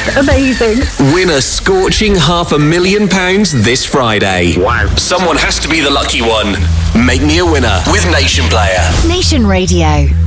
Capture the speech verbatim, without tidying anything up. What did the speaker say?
Amazing. Win a scorching half a million pounds this Friday. Wow. Someone has to be the lucky one. Make me a winner with Nation Player. Nation Radio.